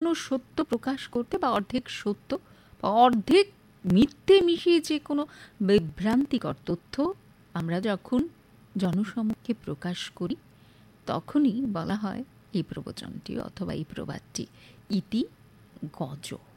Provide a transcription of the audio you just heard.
কোনো সত্য প্রকাশ করতে, বা অর্ধেক সত্য বা অর্ধেক মিথ্যে মিশিয়ে যে কোনো বিভ্রান্তিকর তথ্য আমরা যখন জনসমক্ষে প্রকাশ করি, তখনই বলা হয় এই প্রবচনটি অথবা এই প্রবাদটি ইতি গজ।